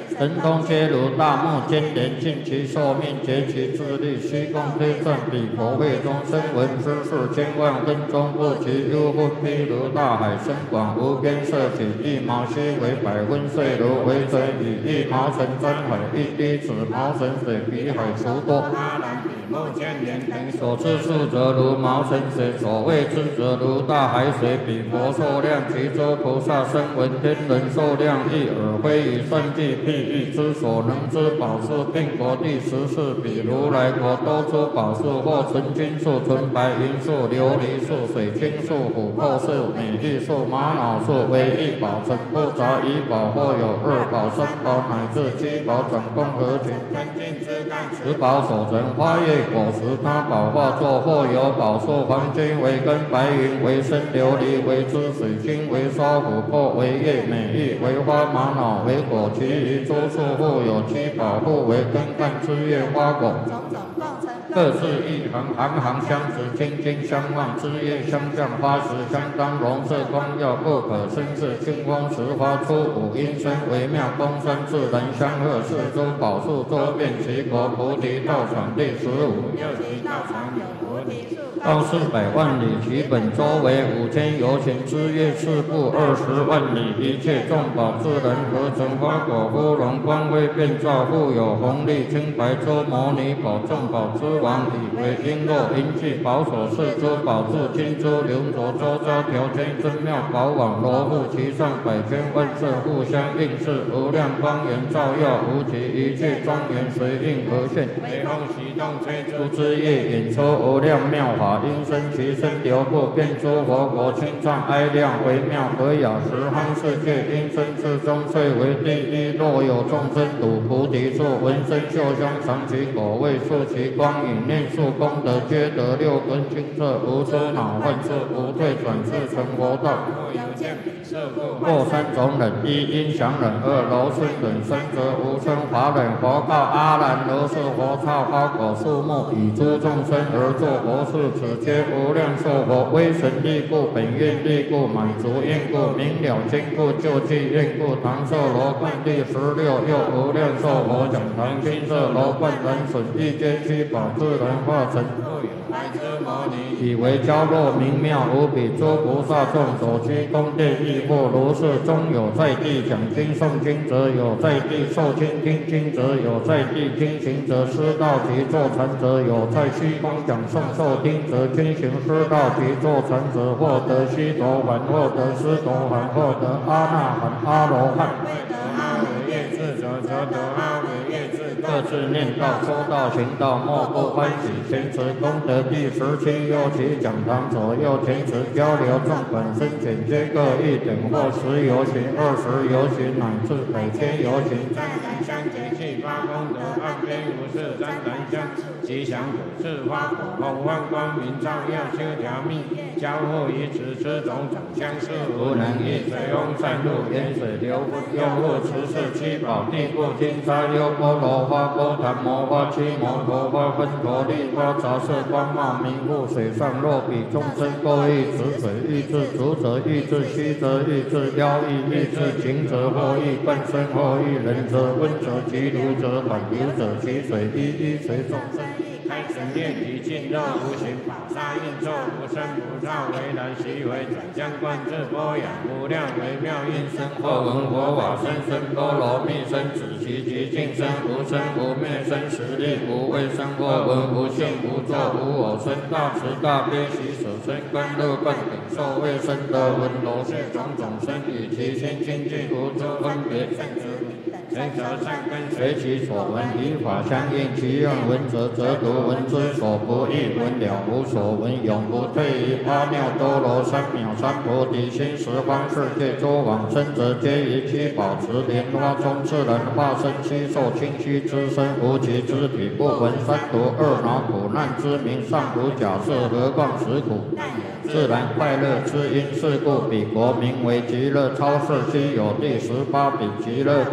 神通皆如大木坚连，尽其寿命，竭其智力，虚空推算，彼佛会中声闻知识千万分钟不及，幽分譬如大海深广无边，色起一毛须为百分岁如为水，以一毛神沾海，一滴子毛神水比海除多。阿难比目千年等所知数则如毛神水，所谓知则如大海水，比佛寿量，其诸菩萨声闻天人寿量亦尔，非以算计譬喻之所能知宝树，并国第14，比如来国多出宝树，或纯金树、纯白银树、琉璃树、水晶树、琥珀树、美丽树、玛瑙树，为一宝成不杂一宝，或有2宝、3宝乃至7宝，总共合群，分尽枝干，10宝所成花叶果实，他宝化作，或有宝树，黄金为根，白银为身，琉璃为枝，水晶为梢，琥珀为叶，美玉为花，玛瑙为果，其余诸树互有7宝，互为根干枝叶花果，各是一行，行行相持，轻轻相望，枝叶相向，花实相当，容色光耀，不可生视，清风时花出五音声，微妙光酸，自然相和，四周宝树周遍其国，菩提道场第15，又其道场有菩提树，道400万里，其本周为5000由旬，枝叶4部20万里，一切众宝自然合成，花果芙蓉，光辉遍照，复有红丽清白周摩尼宝，众宝之王，以为璎珞银器宝所饰，珠宝柱金珠流着周遭条圈，真妙宝网罗布其上，百千万色互相映饰，无量光源照耀无极，一切庄严随应而现，微风习动吹出枝叶，引出无量妙法，音声其声流布，变出佛国清畅哀亮，微妙和雅，十方世界音声之中最为第一。若有众生睹菩提树，闻声嗅香，尝其果味，触其光影，念数功德，皆得6根清澈，无出恼患处，无退转世成佛道。或3种忍：一音响忍，二柔顺忍，三则无声法忍。佛告阿难：如是佛刹花果树木，以诸众生而作佛事，此皆无量寿佛，威神力故，本愿力故，满足愿故，明了坚固，救济愿故。唐寿罗冠第16，又无量寿佛，讲堂金色罗冠，人损一皆7宝，自然化成。白之摩尼，以为娇弱明妙无比，诸菩萨众所居宫殿亦复如是。中有在地讲经诵经者，有在地受经听经者，有在地听行者，师道及坐禅者，有在虚空讲诵受听者，均行师道及坐禅者，获得须陀洹，获得斯陀含，获得阿那含、阿罗汉。阿惟越智者，则得阿惟越智。各自念道、说道、行道，莫不欢喜。前持功德第17，右其讲堂，左右前持交流，众本身简皆各一等，或10由旬、20由旬，乃至100千由旬。湛然相结气发功德，岸边无事湛然相吉祥果，是花果红幻光明照耀，修条密交互于此，此种长相似，无能易。水翁散入，沿水流，用入持世7宝，地部金沙优波罗花、波檀摩花、七摩陀花、分陀利花，杂色光茂明覆水上，若比众生各欲持水，欲至足者欲至虚则欲至腰欲欲至情者，或欲半身，或欲人者，温者其如者，缓如者其水，一随众生。开神业体尽肉无形，宝刹应作无生菩萨为然，习为转相观自波雅，无量微妙音声，或闻佛法声声波罗蜜声，止其极尽声，无生无灭生，实力无畏生，或闻无性无作无我声，大慈大悲喜舍身，观乐观顶受为生得闻罗是种种声，与其心清净无诸分别，随则善根随其所闻，以法相应，其愿闻者则读，闻之所不异，闻了无所闻，永不退于阿耨多罗三藐三菩提心。十方世界诸往生者，皆以七宝持莲花中，自然化身悉受清虚之身，无其肢体，不闻三毒二恼苦难之名，尚无假设，何况实苦？自然快乐之因，是故彼国名为极乐超世，悉有第18比极乐国所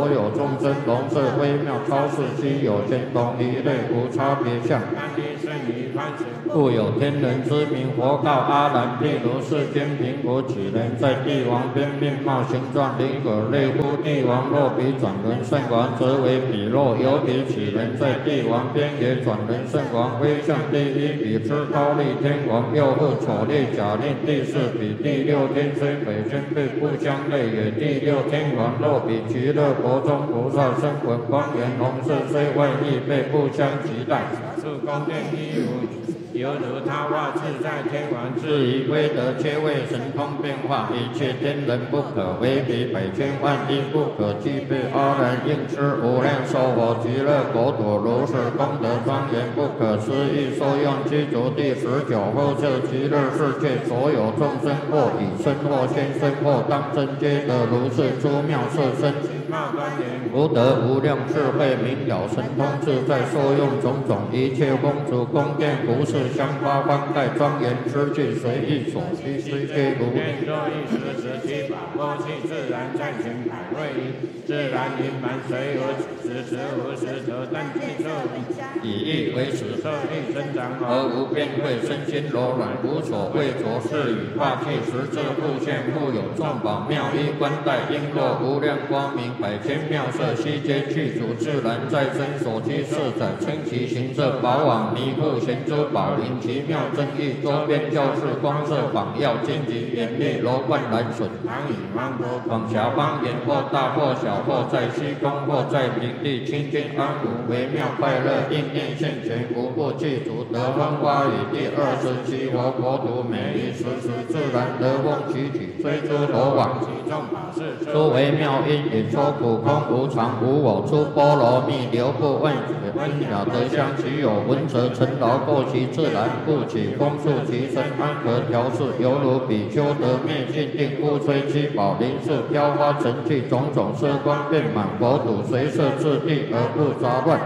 所有众生，龙色微妙超世稀有，见同一类无差别相。故有天人之名，佛告阿难：譬如世间贫苦几人，在帝王边面貌形状灵可类乎帝王，若比转轮圣王，则为彼若有比几人，在帝王边也转轮圣王，威相第一比之高丽天王，又复丑劣假令第四比第六天，虽北天辈不相类也。第六天王若比极乐国中菩萨声闻光源红色，虽外亦辈不相及待。是宫殿一如犹如他化自在天王，至于威德皆为神通变化，一切天人不可为比，百千万亿不可计备。阿难应知无量寿佛极乐国土如是功德庄严不可思议，受用具足第19后设极乐世界所有众生，或以身或现身或当真，皆得如是诸妙色身。福德无量智慧明了神通自在，受用种种一切公主宫殿服饰香花幡盖庄严之具，随意所需悉皆如愿。若一时时七宝波气自然暂行百瑞仪，自然盈满随无此时无时得但具色以意为实色力增长，而无变慧身心柔软，无所畏着，是与化气实质复现，复有众宝妙衣冠带璎珞无量光明，百千妙色悉皆具足，自然再生所居四载，称其形色宝网弥覆贤珠宝林，奇妙真义周边教室光色仿耀荆棘严厉楼观蓝笋唐以芒果广狭方言，或大或小，或在虚空，或在平地，清净安无微妙快乐应念现前，无不具足得风花雨。第27佛国土美丽时时，自然得风其体，虽诸罗网其众法事，诸微妙因引出苦空无常无我，出波罗蜜流不问解，温雅德相其有闻则成劳过其自然，故起风速其身，安和调适，犹如比丘得灭尽定，故吹七宝林树飘花成器，种种色光遍满佛土，随色自地而不杂乱。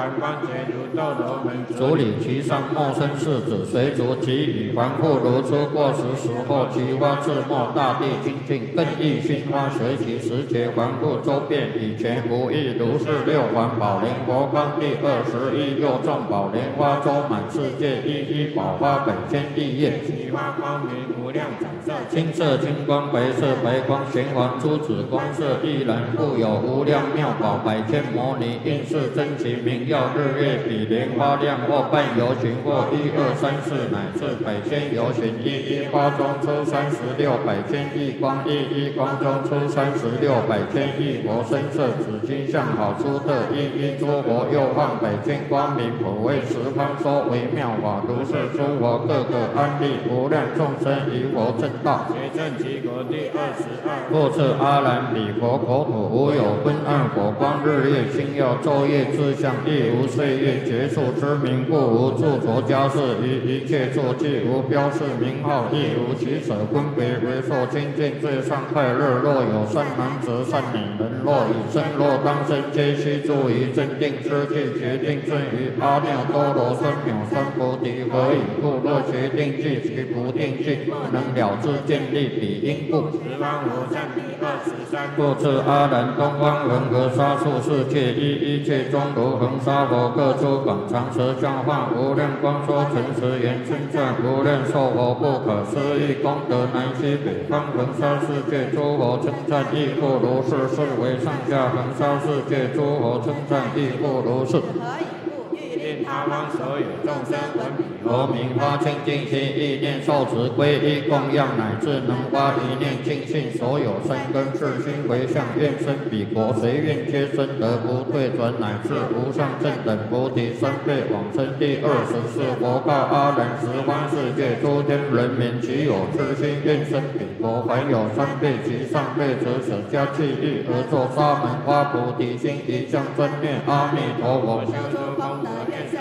足理其上莫生世子，随逐其羽环复如出过时时，或其花自没大地清净，更益熏花随其时节环复周遍，以前无异如是六环宝莲佛光第21又众宝莲花周满世界，一一宝花百千亿叶，其花光明无量彩色，青色青光白色白光，玄黄珠子光色亦然，故有无量妙宝百千摩尼，应是真奇明耀日月比莲花亮，或半游行，或1、2、3、4乃至百千游行，一一花中出36百千亿光，一一光中出36百千亿佛身色，紫金相好出特，一一诸佛又放百千光明，普为十方说微妙法，如是诸佛各个安立无量众生，以佛正道，结正其国第22。复次阿难，彼佛国土无有昏暗火光，日夜星耀，昼夜自相，亦无岁月结束之名，故无著着家事，于一切作具无标示名号，亦无其舍分别为受清净最上快乐。若有善男子善女人，若以身若当身，皆须注于正定之具，决定正于阿耨多罗三藐三菩提。何以故？若决定具其不定具，不能了知建立彼因故。十方无上第23。复次阿难，东方恒河沙数世界，一切中如恒沙佛，各出广长舌相化无量光，说诚实言，称赞无量寿佛不可思议功德，南西北方恒沙世界诸佛称赞亦复如是，是为上下恒沙世界诸佛称赞亦复如是。他方所有众生闻彼佛名，发清净心，意念受持皈依供养，乃至能发一念净信，所有三根世心回向，愿生彼国，随愿皆生得不退转，乃至无上正等菩提三辈往生。第24佛告阿难，十方世界诸天人民，其有痴心愿生彼国，凡有三辈及上辈者，舍家弃义而作沙门花菩提心，一向专念阿弥陀佛，修诸功德，愿生彼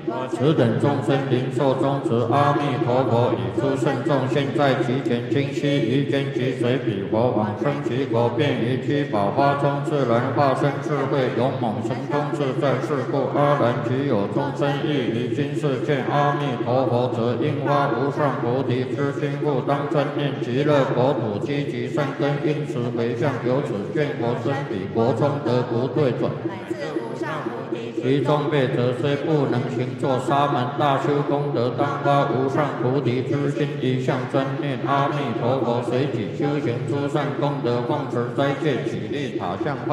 此等众生灵受宗持阿弥陀佛，以诸圣众现在其前，今悉于间即随彼佛往生其国，便于七宝花中自然化身智慧勇猛神通自在是故，阿难即有众生亦于今世见阿弥陀佛，则应发无上菩提之心，复当专念极乐国土积极善根，因此回向，由此见佛身彼国中得不对转。其中辈者虽不能行作沙门大修功德，当发无上菩提之心，一向专念阿弥陀佛，随己修行诸善功德，奉持斋戒，起立塔像。